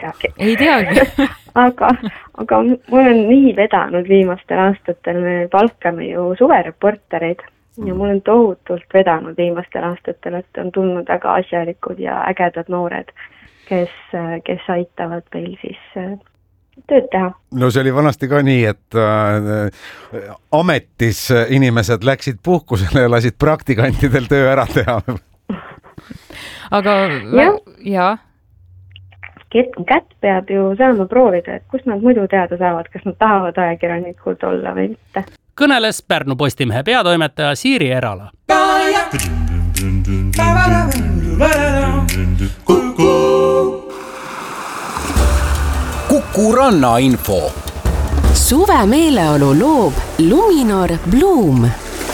teagi. Ei teagi. aga ma olen nii vedanud viimastel aastatel, me palkame ju suvereportereid ja mul on tohutult vedanud viimastel aastatel, et on tulnud väga asjalikud ja ägedad noored, kes aitavad meil siis tööd teha. No see oli vanasti ka nii, et ametis inimesed läksid puhkusele ja lasid praktikantidel töö ära teha. Aga jaa. Kätt peab ju saama proovida, et kust nad muidu teada saavad, kas nad tahavad ajakirjanikud olla või mitte. Kõneles Pärnu Postimehe peatoimetaja Siiri Erala. Kuku Rannainfo. Suve meeleolu loob Luminor Bloom.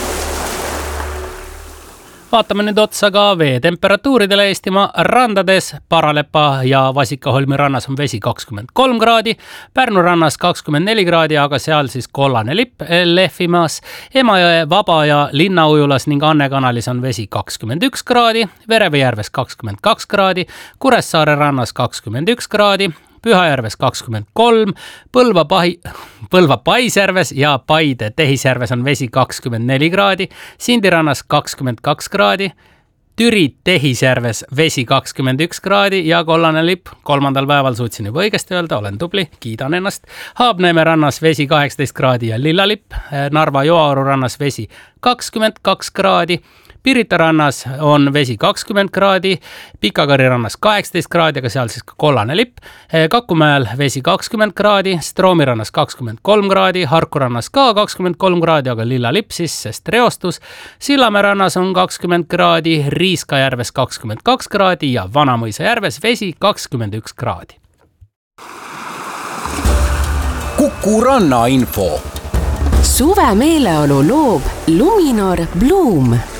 Vaatame nüüd otsa ka veetemperatuuridele Eestimaa randades. Paralepa ja Vasikaholmi rannas on vesi 23 kraadi, Pärnu rannas 24 kraadi, aga seal siis kollane lipp lehvimas. Emajõe, Vaba ja Linnaujulas ning Anne kanalis on vesi 21 kraadi, Verevejärves 22 kraadi, Kuressaare rannas 21 kraadi, Pühajärves 23, Põlva Paisjärves ja Paide Tehisjärves on vesi 24 kraadi, Sindirannas 22 kraadi, Türi Tehisjärves vesi 21 kraadi ja kollane lipp. 3. päeval suutsin juba õigesti öelda, olen tubli, kiidan ennast. Haabneeme rannas vesi 18 kraadi ja lilla lipp, Narva Joaoru rannas vesi 22 kraadi, Pirita rannas on vesi 20 kraadi, Pikakari rannas 18 kraadi, aga seal siis ka kollane lipp. Kakumäel vesi 20 kraadi, Stroomi rannas 23 kraadi, Harku rannas ka 23 kraadi, aga lilla lipp siis, sest reostus. Sillamäe rannas on 20 kraadi, Riiskajärves 22 kraadi ja Vanamõisa järves vesi 21 kraadi. Kuku Rannainfo. Suve meeleolu loob Luminor Bloom.